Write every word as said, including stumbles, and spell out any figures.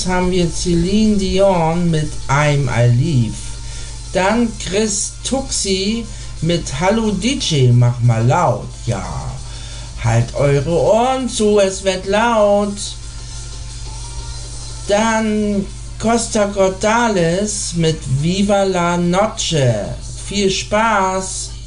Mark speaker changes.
Speaker 1: haben wir Celine Dion mit I'm I Leave. Dann Chris Tuxi mit Hallo D J, mach mal laut. Ja, halt eure Ohren zu, es wird laut. Dann Costa Cordalis mit Viva la Noche. Viel Spaß!